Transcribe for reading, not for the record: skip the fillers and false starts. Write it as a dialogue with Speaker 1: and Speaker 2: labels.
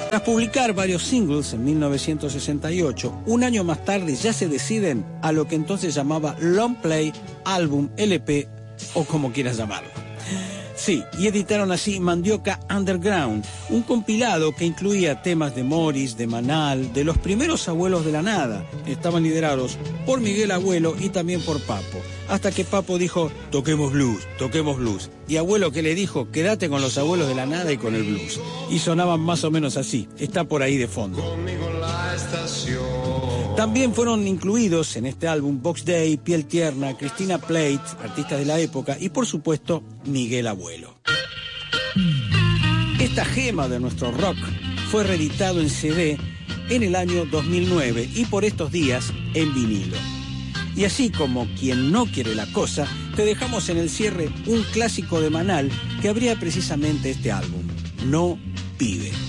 Speaker 1: Tras publicar varios singles en 1968, un año más tarde ya se deciden a lo que entonces llamaba Long Play, álbum, LP o como quieras llamarlo. Sí, y editaron así Mandioca Underground, un compilado que incluía temas de Morris, de Manal, de los primeros Abuelos de la Nada. Estaban liderados por Miguel Abuelo y también por Papo. Hasta que Papo dijo, toquemos blues, toquemos blues. Y Abuelo que le dijo, quédate con los Abuelos de la Nada y con el blues. Y sonaban más o menos así, está por ahí de fondo. También fueron incluidos en este álbum Box Day, Piel Tierna, Cristina Plate, artistas de la época, y por supuesto, Miguel Abuelo. Esta gema de nuestro rock fue reeditado en CD en el año 2009 y por estos días en vinilo. Y así como quien no quiere la cosa, te dejamos en el cierre un clásico de Manal que abría precisamente este álbum, No Pibe.